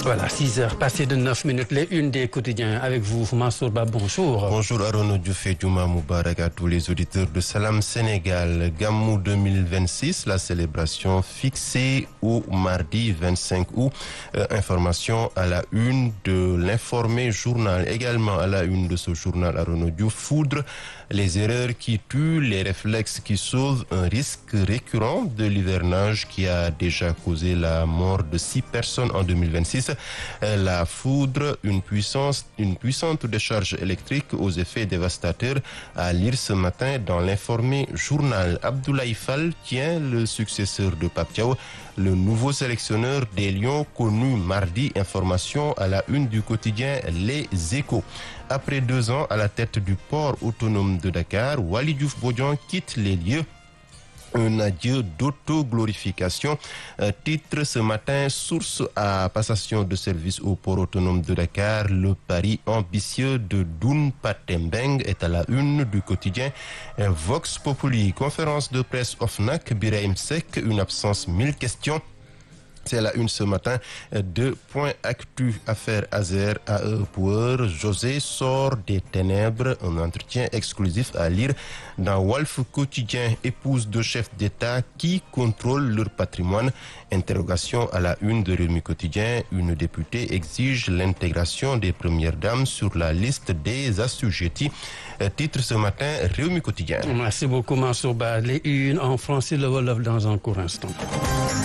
Voilà, 6h passées de 9 minutes, les unes des quotidiens avec vous, Mansour Ba, bonjour. Bonjour Arono Diouf et Djouma Moubarak à tous les auditeurs de Salam Sénégal. Gamou 2026, la célébration fixée au mardi 25 août. Information à la une de l'informé journal. Également à la une de ce journal Arono Diouf, foudre, les erreurs qui tuent, les réflexes qui sauvent, un risque récurrent de l'hivernage qui a déjà causé la mort de 6 personnes en 2026. La foudre, une puissante décharge électrique aux effets dévastateurs, à lire ce matin dans l'informé journal. Abdoulaye Fall tient le successeur de Pape Thiaw, le nouveau sélectionneur des Lions connu mardi. Information à la une du quotidien Les Échos. Après 2 ans à la tête du port autonome de Dakar, Waly Diouf Bodian quitte les lieux. Un adieu d'autoglorification. Titre ce matin, source à passation de service au port autonome de Dakar. Le pari ambitieux de Doun Patembeng est à la une du quotidien Vox Populi. Conférence de presse OFNAC, Birahim Seck, une absence 1000 questions. C'est la une ce matin de Point Actu, affaire Azer à Power. José sort des ténèbres, un entretien exclusif à lire dans Walf Quotidien. Épouse de chef d'État qui contrôle leur patrimoine. Interrogation à la une de Rewmi Quotidien. Une députée exige l'intégration des premières dames sur la liste des assujettis. Titre ce matin Rewmi Quotidien. Merci beaucoup Mansour Ba. Les unes en français, le Wolof dans un court instant.